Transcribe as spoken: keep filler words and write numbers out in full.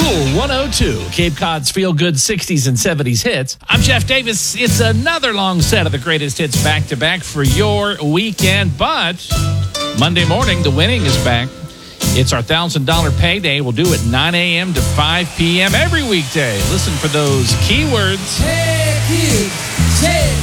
Cool one oh two, Cape Cod's feel-good sixties and seventies hits. I'm Jeff Davis. It's another long set of the greatest hits back-to-back for your weekend. But Monday morning, the winning is back. It's our one thousand dollars payday. We'll do it nine a.m. to five p.m. every weekday. Listen for those keywords. Hey, kids, hey.